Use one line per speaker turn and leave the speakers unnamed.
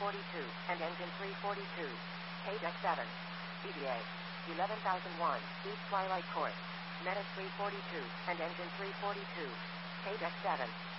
342, and engine 342. Paydeck 7. CDA 11001, East Twilight Court. Menace 342, and engine 342. Paydeck 7.